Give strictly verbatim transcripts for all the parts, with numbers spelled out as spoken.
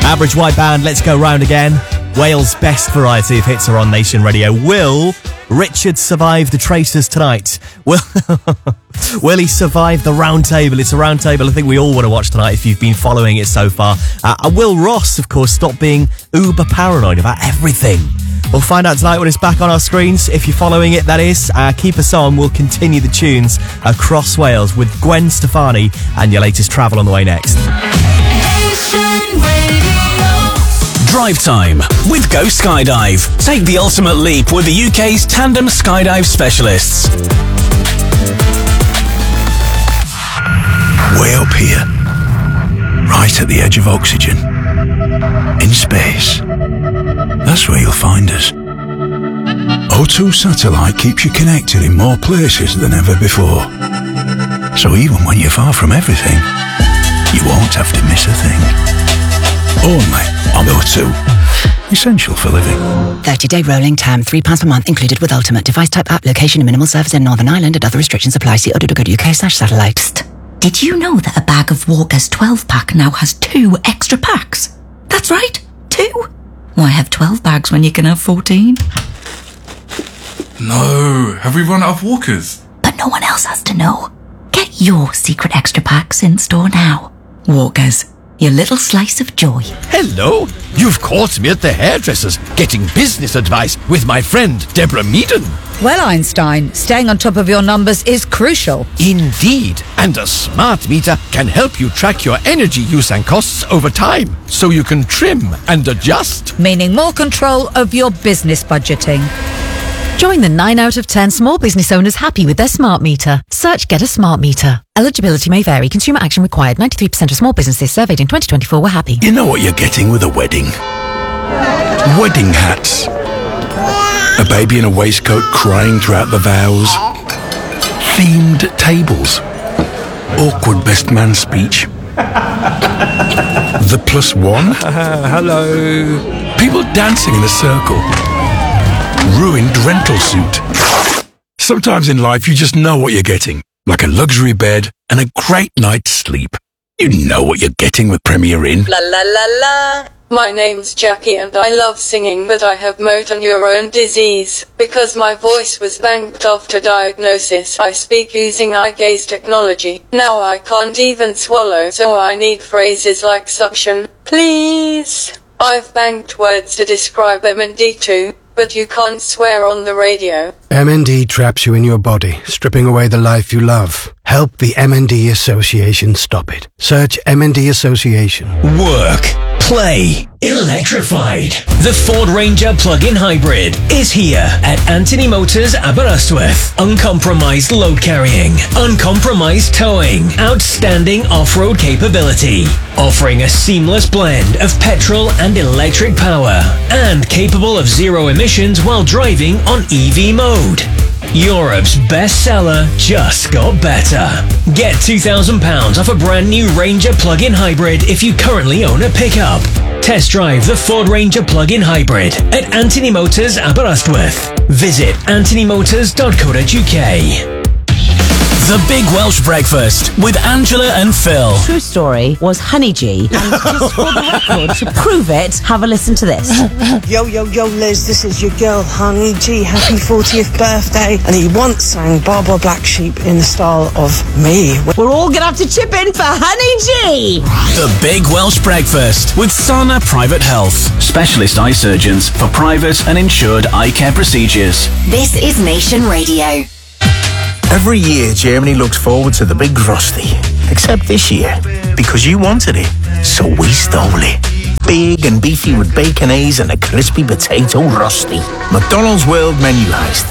Average White Band, Let's Go Round Again. Wales' best variety of hits are on Nation Radio. Will Richard survive the Tracers tonight? Will, will he survive the round table? It's a round table I think we all want to watch tonight if you've been following it so far. Uh, will Ross, of course, stop being uber paranoid about everything? We'll find out tonight when it's back on our screens. If you're following it, that is. Uh, keep us on. We'll continue the tunes across Wales with Gwen Stefani and your latest travel on the way next. Drive time with Go Skydive. Take the ultimate leap with the U K's tandem skydive specialists. Way up here, right at the edge of oxygen, in space. That's where you'll find us. O two Satellite keeps you connected in more places than ever before. So even when you're far from everything, you won't have to miss a thing. Only on O two. Essential for living. thirty-day rolling term, three pounds per month included with Ultimate. Device type app, location and minimal service in Northern Ireland and other restrictions apply. See o two dot co dot uk slash satellite. Did you know that a bag of Walker's twelve pack now has two extra packs? That's right, two. Why have twelve bags when you can have fourteen? No, have we run out of Walkers? But no one else has to know. Get your secret extra packs in store now. Walkers, your little slice of joy. Hello, you've caught me at the hairdresser's getting business advice with my friend Deborah Meaden. Well, Einstein, staying on top of your numbers is crucial. Indeed, and a smart meter can help you track your energy use and costs over time, so you can trim and adjust. Meaning more control of your business budgeting. Join the nine out of ten small business owners happy with their smart meter. Search Get a Smart Meter. Eligibility may vary. Consumer action required. ninety-three percent of small businesses surveyed in twenty twenty-four were happy. You know what you're getting with a wedding? Wedding hats. A baby in a waistcoat crying throughout the vows. Themed tables. Awkward best man speech. The plus one. Uh, hello. People dancing in a circle. Ruined rental suit. Sometimes in life you just know what you're getting. Like a luxury bed and a great night's sleep. You know what you're getting with Premier Inn. La la la la. My name's Jackie and I love singing, but I have motor neurone disease. Because my voice was banked after diagnosis, I speak using eye gaze technology. Now I can't even swallow, so I need phrases like suction, please. I've banked words to describe M N D too, but you can't swear on the radio. M N D traps you in your body, stripping away the life you love. Help the M N D Association stop it. Search M N D Association. Work. Play. Electrified. The Ford Ranger plug-in hybrid is here at Anthony Motors Aberystwyth. Uncompromised load carrying, uncompromised towing, outstanding off-road capability, offering a seamless blend of petrol and electric power, and capable of zero emissions while driving on E V mode. Europe's bestseller just got better. Get two thousand pounds off a brand new Ranger plug-in hybrid if you currently own a pickup. Test drive the Ford Ranger plug-in hybrid at Anthony Motors Aberystwyth. Visit anthony motors dot co dot uk. The Big Welsh Breakfast with Angela and Phil. True story was Honey G. And just for the record, to prove it, have a listen to this. Yo, yo, yo, Liz, this is your girl, Honey G. Happy fortieth birthday. And he once sang Barbara Black Sheep in the style of me. We're all going to have to chip in for Honey G. The Big Welsh Breakfast with Sana Private Health. Specialist eye surgeons for private and insured eye care procedures. This is Nation Radio. Every year, Germany looks forward to the big Frosty. Except this year, because you wanted it, so we stole it. Big and beefy with baconaise and a crispy potato Frosty. McDonald's World Menu Heist.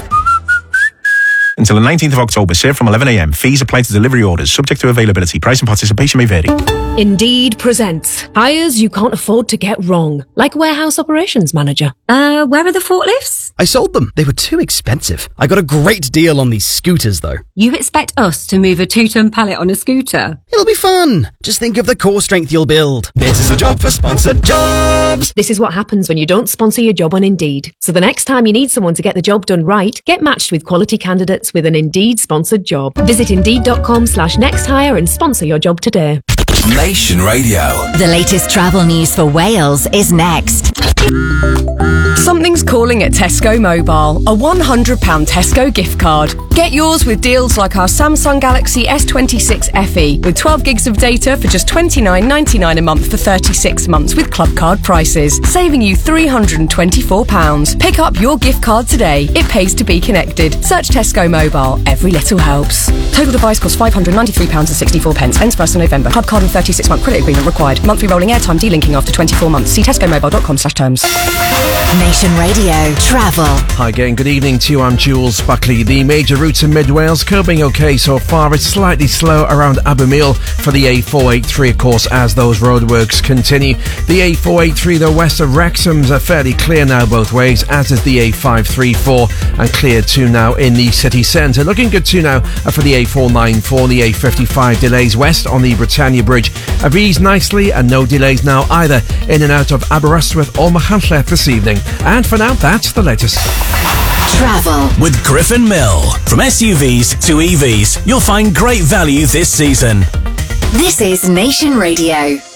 Until the nineteenth of October, served from eleven a m. Fees apply to delivery orders, subject to availability. Price and participation may vary. Indeed presents hires you can't afford to get wrong, like warehouse operations manager. Uh, where are the forklifts? I sold them. They were too expensive. I got a great deal on these scooters, though. You expect us to move a two-ton pallet on a scooter? It'll be fun. Just think of the core strength you'll build. This is a job for sponsored jobs. This is what happens when you don't sponsor your job on Indeed. So the next time you need someone to get the job done right, get matched with quality candidates with an Indeed sponsored job. Visit indeed dot com slash next hire and sponsor your job today. Nation Radio. The latest travel news for Wales is next. Something's calling at Tesco Mobile. A one hundred pounds Tesco gift card. Get yours with deals like our Samsung Galaxy S twenty-six F E with twelve gigs of data for just twenty-nine ninety-nine a month for thirty-six months with club card prices, saving you three hundred twenty-four pounds. Pick up your gift card today. It pays to be connected. Search Tesco Mobile. Every little helps. Total device costs five hundred ninety-three pounds sixty-four. Ends first of November. Club card and thirty-six month credit agreement required. Monthly rolling airtime delinking after twenty-four months. See tesco mobile dot com slash terms. Nation Radio Travel. Hi again, good evening to you. I'm Jules Buckley. The major routes in mid Wales coping okay so far. It's slightly slow around Abermele for the A four eighty-three, of course, as those roadworks continue. The A four eighty-three, though, west of Wrexham's are fairly clear now both ways, as is the A five thirty-four, and clear too now in the city centre. Looking good too now for the A four ninety-four, the A fifty-five delays west on the Britannia Bridge have eased nicely, and no delays now either in and out of Aberystwyth or Machynlleth this evening. And for now, that's the latest. Travel with Griffin Mill. From S U Vs to E Vs, you'll find great value this season. This is Nation Radio.